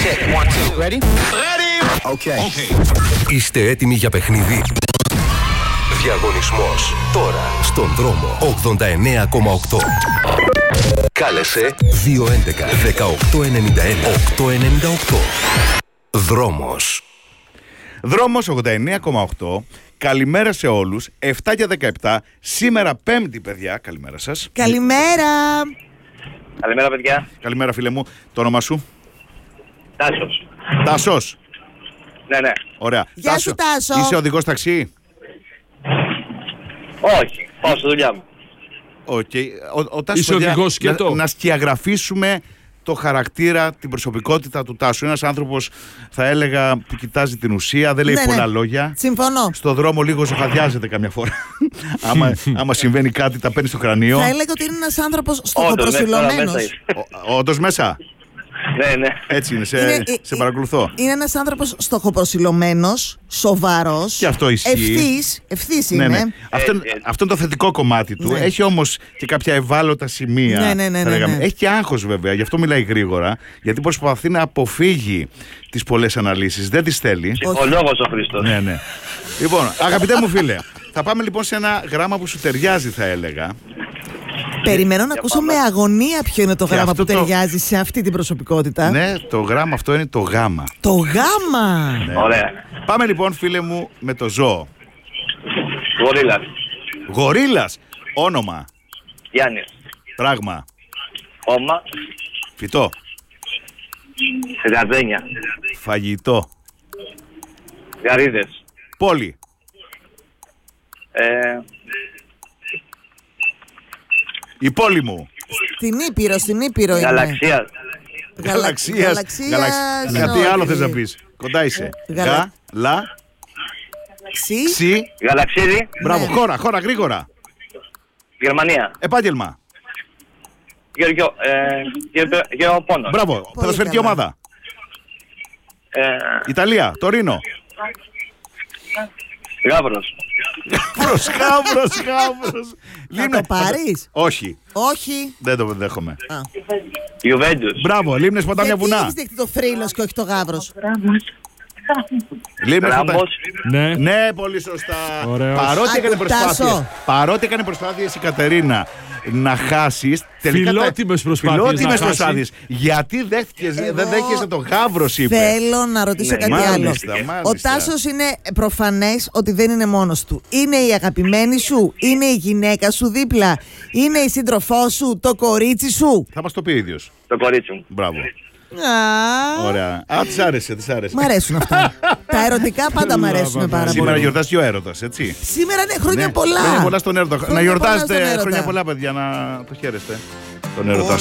Check, 1, 2. Ready? Okay. Είστε έτοιμοι για παιχνίδι? Διαγωνισμός τώρα στον δρόμο 89,8. Κάλεσε 211 1891 898. Δρόμος. Δρόμος 89,8. Καλημέρα σε όλους. 7 και 17. Σήμερα Πέμπτη, παιδιά. Καλημέρα σας. Καλημέρα. Καλημέρα, παιδιά. Καλημέρα, φίλε μου. Το όνομα σου? Τάσος. Τάσος. Ναι. Ωραία. Γεια σου, Τάσο. Είσαι οδηγός ταξί? Όχι. Πάω στη δουλειά μου. Okay. Ο Τάσος, είσαι οδηγός σκέτο. Να σκιαγραφίσουμε το χαρακτήρα, την προσωπικότητα του Τάσου. Ένας άνθρωπος, θα έλεγα, που κοιτάζει την ουσία, δεν λέει πολλά λόγια. Συμφωνώ. Στο δρόμο λίγο ζωχαδιάζεται καμιά φορά. άμα συμβαίνει κάτι, τα παίρνει στο κρανίο. Θα έλεγα ότι είναι ένας άνθρωπος στοχοπροσιλωμένος. Όντως μέσα. Ναι. Έτσι είναι, σε παρακολουθώ. Είναι ένας άνθρωπος στοχοπροσιλωμένος, σοβαρός. Και αυτό ισχύει. Ευθύς είναι. Ναι. Αυτό είναι το θετικό κομμάτι του. Ναι. Έχει όμως και κάποια ευάλωτα σημεία. Ναι. Έχει και άγχος, βέβαια, γι' αυτό μιλάει γρήγορα. Γιατί προσπαθεί να αποφύγει τις πολλές αναλύσεις. Δεν τις θέλει. Ψυχολόγος ο Χρήστος. Ναι. Λοιπόν, αγαπητέ μου φίλε, θα πάμε λοιπόν σε ένα γράμμα που σου ταιριάζει, θα έλεγα. Περιμένω να ακούσω με αγωνία ποιο είναι το γράμμα που ταιριάζει σε αυτή την προσωπικότητα. Ναι, το γράμμα αυτό είναι το γάμα. Το γάμα! Ναι. Ωραία. Πάμε λοιπόν, φίλε μου, με το ζώο. Γορίλας. Γορίλας. Όνομα. Γιάννης. Πράγμα. Όμα. Φυτό. Γαζένια. Φαγητό. Γαρίδες. Πόλη. Η πόλη μου. Στην Ήπειρο είναι. Γαλαξίας. Γιατί άλλο θες να πεις? Κοντά είσαι. Ξι. Γαλαξίδι. Μπράβο, χώρα, γρήγορα. Γερμανία. Επάγγελμα. Γεωπόνος. Μπράβο, ποδοσφαιρική ομάδα. Ιταλία, Τωρίνο. Γάβρος. Γάβρος. Θα το πάρεις? Όχι. Όχι. Δεν το δέχομαι. Ιουβέντους. Μπράβο, Λίμνες, ποτάμια, Γιατί βουνά. έχεις δεχτεί το Φρύλος και όχι το Γάβρος? Λίμνες, Ράμπος. Ναι, πολύ σωστά. Ωραίος. Παρότι έκανε προσπάθειες η Κατερίνα να χάσεις, Φιλότιμες προσπάθειες. Γιατί δεν δέχεσαι το Γάβρος, είπε. Θέλω να ρωτήσω κάτι άλλο. Μάλιστα. Ο Τάσος είναι προφανές ότι δεν είναι μόνος του. Είναι η αγαπημένη σου, είναι η γυναίκα σου δίπλα, είναι η σύντροφό σου, το κορίτσι σου. Θα μας το πει ο ίδιος. Το κορίτσι μου. Μπράβο. Ωραία. Της άρεσε. Μ' αρέσουν αυτά. Τα ερωτικά πάντα μ' αρέσουν πάρα πολύ. Σήμερα γιορτάζει ο έρωτας, έτσι. Σήμερα είναι χρόνια πολλά. Χρόνια πολλά στον έρωτα. Να πολλά γιορτάζετε στον έρωτα. χρόνια πολλά, παιδιά, να το χαίρεστε τον έρωτα.